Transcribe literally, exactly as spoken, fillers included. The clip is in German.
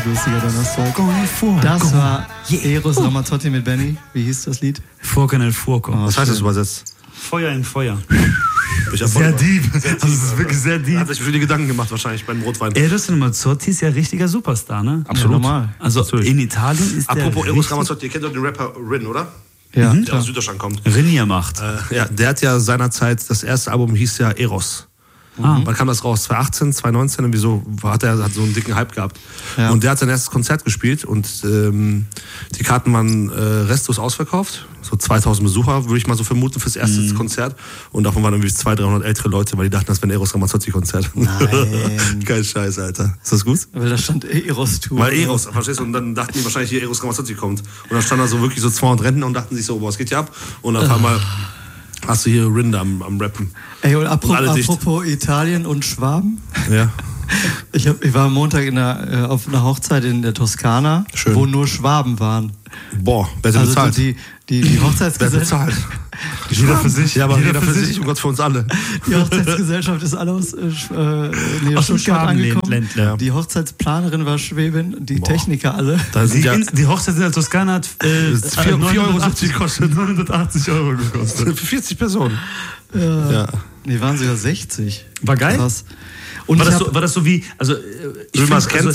lustiger Donnerstag. Das war Eros Ramazzotti mit Benny. Wie hieß das Lied? Fuoco nel Fuoco. Oh, was heißt das übersetzt? Feuer in Feuer. Sehr deep. Also das ist wirklich sehr deep. Er hat sich viele Gedanken gemacht wahrscheinlich beim Rotwein. Eros Ramazzotti ist ja richtiger Superstar, ne? Absolut. Ja, normal. Also Natürlich. in Italien ist Apropos der Eros Ramazzotti, ihr kennt doch den Rapper Rin, oder? Ja, Der klar. aus Süddeutschland kommt. Rinnier macht. Äh, ja, der hat ja seinerzeit, das erste Album hieß ja Eros. Ah. Wann kam das raus? zwanzig achtzehn, zwanzig neunzehn? Irgendwie so hat er hat so einen dicken Hype gehabt. Ja. Und der hat sein erstes Konzert gespielt und ähm, die Karten waren äh, restlos ausverkauft. So zweitausend Besucher, würde ich mal so vermuten, fürs erste Mhm. Konzert. Und davon waren irgendwie zweihundert, dreihundert ältere Leute, weil die dachten, das wäre ein Eros Ramazzotti-Konzert. Nein. Kein Scheiß, Alter. Ist das gut? Weil da stand Eros Tour. Weil Eros, verstehst du? Und dann dachten die wahrscheinlich, hier Eros Ramazzotti kommt. Und dann standen da so wirklich so zweihundert Rentner und dachten sich so, boah, was geht hier ab? Und auf einmal hast du hier Rinder am, am Rappen. Ey, und apropos, alle dicht. apropos Italien und Schwaben. Ja. Ich, hab, ich war am Montag in der, äh, auf einer Hochzeit in der Toskana, Schön. wo nur Schwaben waren. Boah, wer Also bezahlt? so die, die, die Wer Hochzeitsgesellschaft. bezahlt? Jeder für sich. Ja, aber Jeder jeder für sich und Gott für uns alle. Die Hochzeitsgesellschaft ist alle aus, äh, Sch- äh, nee, Aus dem Stuttgart angekommen. Schwabenländler. Ja. Die Hochzeitsplanerin war Schwäbin, die Boah. Techniker alle. Da sind Die, ja Ins- die Hochzeit in der Toskana hat äh, Das ist vier- vier Euro siebzig gekostet. neunhundertachtzig Euro gekostet. vierzig Personen. Ja. Ja. Nee, waren sogar sechzig. War geil? Krass. Und War ich das, hab, so, war das so wie, also äh, ich Will man es find, kennen?